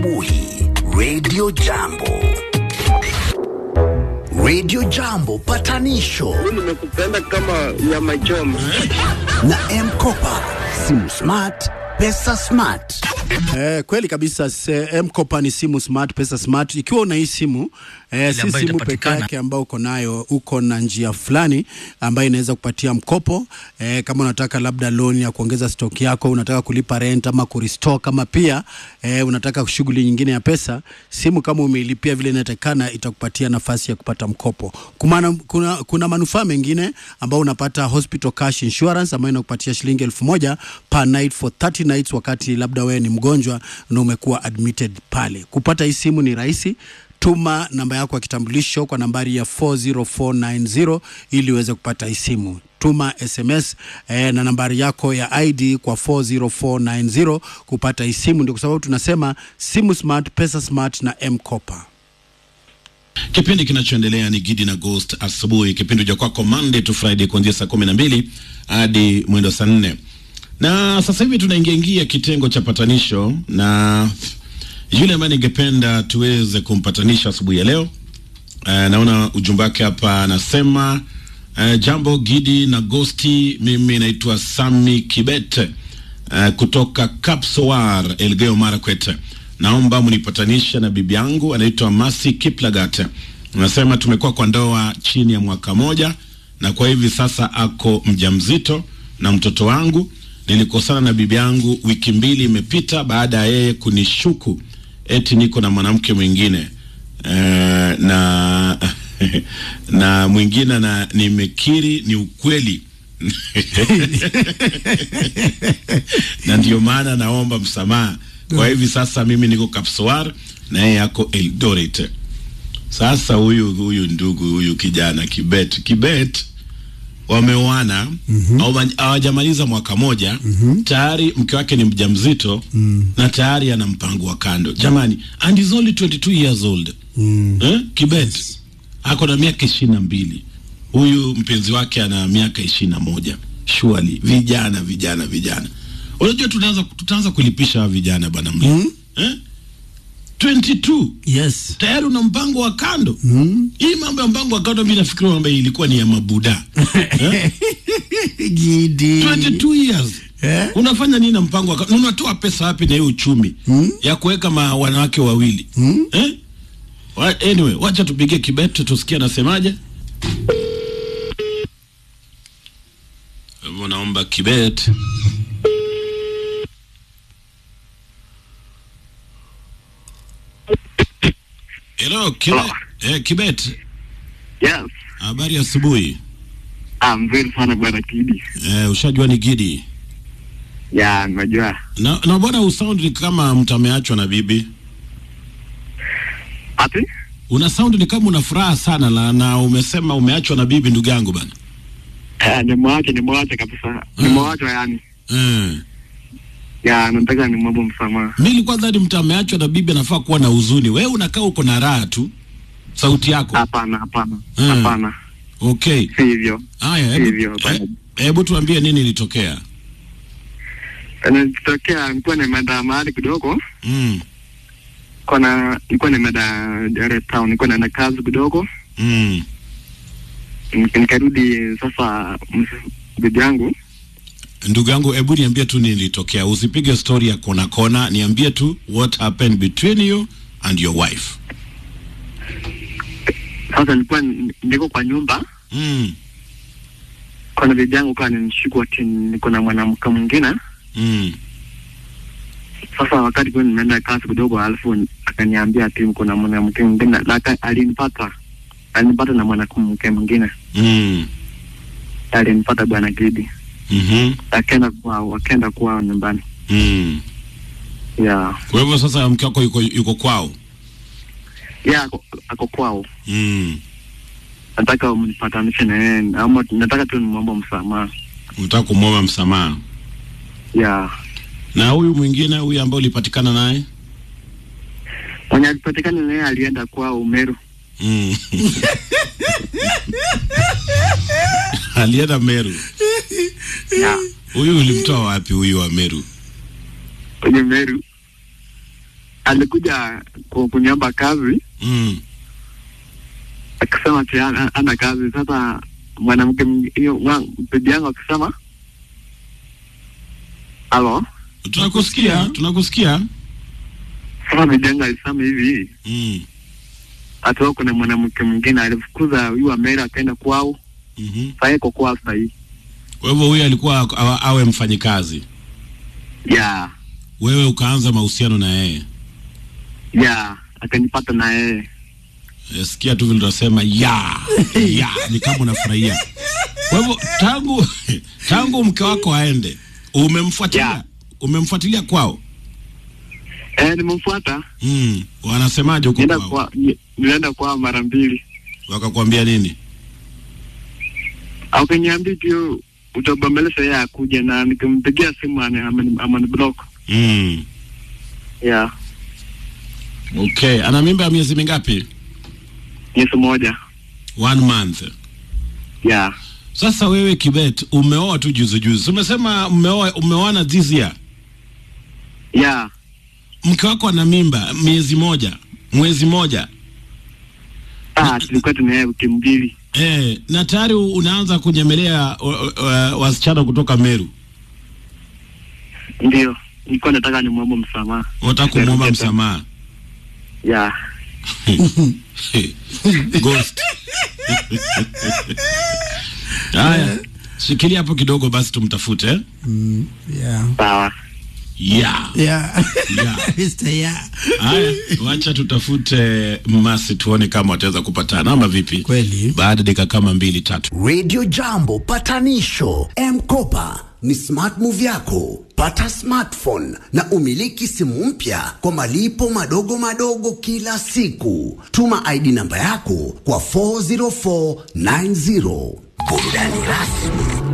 Radio Jambo. Radio Jambo patanisho. Mimi nimekupenda kama ya machoma. Na M-Kopa. Simu smart, pesa smart. Kweli kabisa, M-Kopa ni simu smart, pesa smart. Ikiwa una hii simu, si simu peke yake ambao uko nayo, uko na njia fulani ambayo inaweza kupatia mkopo. Kama unataka labda loan ya kuongeza stock yako, unataka kulipa rent ama kurestock, kama pia unataka shughuli nyingine ya pesa, simu kama umeilipia vile inatakana itakupatia nafasi ya kupata mkopo. Kuna manufaa mengine ambao unapata hospital cash insurance ambayo inakupatia shilingi 1,000 per night for 30 nights wakati labda wewe ni mgonjwa na umekuwa admitted pale. Kupata hii simu ni rahisi. Tuma namba yako ya kitambulisho kwa nambari ya 40490 ili uweze kupata hii simu. Tuma SMS na nambari yako ya ID kwa 40490 kupata hii simu. Ndio kwa sababu tunasema simu smart, pesa smart na M-Kopa. Kipindi kinachoendelea ni Gidi na Ghost asubuhi. Kipindi cha kwako Monday to Friday kuanzia saa 12 hadi mwendo saa 4. Na sasa hivi tunaingia kitengo cha patanisho, na yule ambaye ningependa tuweze kumpatanisha asubuhi ya leo, naona ujumbe wake hapa, anasema jambo Gidi na Ghosti, mimi naitwa Sami Kibet kutoka Kapsowar, Elgeyo Marakwet. Naomba mnipatanisha na bibi yangu anaitwa Masi Kiplagat. Anasema tumekuwa kwa ndoa chini ya mwaka moja, na kwa hivi sasa ako mjamzito na mtoto wangu. Nilikosana na bibi yangu wiki 2 imepita baada ya yeye kunishuku eti niko na mwanamke mwingine na mwingine, na nimekiri ni ukweli. Na ndio maana naomba msamaha. Kwa hivi sasa mimi niko Kapsowar na yeye yako Eldoret. Sasa huyu ndugu, huyu kijana Kibet wameoana, hawajamaliza mwaka moja, tayari mke wake ni mjamzito, na tayari ana mpango wa kando. Jamani, and is only 22 years old. Kibet ako na miaka 22. Huyu mpenzi wake ana miaka 21. Surely vijana. Unajua tutaanza kulipisha vijana bana mimi. 22. Yes. Tayari una mpango wa kando. Hii mambo ya mpango wa kando mimi nafikiri kwamba ilikuwa ni ya mabuda. Gidi. 22 years. Unafanya nini na mpango wa kando? Unatoa pesa wapi na hiyo uchumi ya kuweka wanawake wawili? Anyway, wacha tupige Kibet tusikie anasemaje. Naomba Kibet. Hello, Kibet. Yes. Habari ya asubuhi. I'm very sana bwana Gidi. Ushajua ni Gidi? Ya, najua. Na bwana usound ni kama mtameachwa na bibi. Ati? Una sound ni kama una furaha sana na umesema umeachwa na bibi, ndugu yangu bana. Nimemwacha kabisa. Nimemwacha yani. Ya, nataka ni mambo msamaha. Mimi nilikuwa dhani mtameachwa na bibi anafaa kuwa na huzuni. Wewe unakaa uko na raha tu. Sauti yako. Hapana. Okay. Sivyo. Haya, hebu tuambie nini ilitokea. Nilikuwa nimeenda mahali kidogo. Nilikuwa nimeenda Dar es Salaam, nilikuwa naenda kazi kidogo. Nikarudi sasa bibi yangu. Ndugu yangu, hebu niambie tu nini ilitokea. Usipige story ya kona. Niambie tu what happened between you and your wife. Sasa niko kwa nyumba. Kuna bibi yangu kwa nishuku ati niko na mwanamke mwingine. Sasa wakati kwa nimeenda kazi kidogo, alafu akaniambia ati kuna mwanamke mwingine, lakini alinipata na mwanamke mwingine. Alinipata bwana Gidi. Wakaenda kwa nyumbani. Yeah. Kwa hivyo sasa mke wako yuko kwao? Yeah, ako kwao. Nataka mnipatanishe na yeye, ama nataka tu nimwombe msamaha. Unataka kumwomba msamaha? Yeah. Na huyu mwingine, huyu ambaye ulipatikana naye? Mwenye alipatikana naye alienda kwao Meru. Alienda Meru. Yeah. Huyu ulimtoa wapi huyu wa Meru? Kwenye Meru alikuja kuniomba kazi. Akisema ati ana kazi. Sasa mwanamke hiyo bibi yangu akisema, "Halo? Tunakusikia. Sasa bibi yangu alisema hivi. Atoka kuna mwanamke mwingine alifukuza huyu Amera akaenda kwao. Sasa yuko kwao sasa hivi. Kwa hivyo huyu alikuwa awe mfanyikazi. Yeah. Wewe ukaanza mahusiano na yeye. Yeah, akanipata na yeye. Sikia tu vile tunasema ni kama unafurahia. Kwa hivyo tangu mke wako aende, umemfuatilia kwao? Nimemfuata. Wanasemaje huko kwao? Nilienda kwao mara 2. Wakakwambia nini? Akaniambia tu utabembeleza yeye akuje, na nikimpigia simu amani block. Yeah. Okay, ana mimba ya miezi mingapi? Miezi 1. 1 month. Yeah. Sasa wewe Kibet, umeoa tu juzi. Umesema umeoana this year? Yeah. Mke wako ana mimba mwezi 1. Tulikuwa tunaye wiki 2. Na tayari unaanza kunyemelea wasichana kutoka Meru. Ndio, nilikuwa nataka nimwombe msamaha. Unataka kumwomba msamaha? Yeah. Ghost. Haya, shikilia hapo kidogo basi tumtafute. Yeah. Sawa. Yeah. Haya, wacha tutafute Masi tuone kama wataweza kupatana ama vipi. Kweli. Baada dakika kama 2-3. Radio Jambo patanisho. M-Kopa ni smart move yako. Pata smartphone na umiliki simu mpya kwa malipo madogo kila siku. Tuma ID namba yako kwa 40490. Burudani rasmi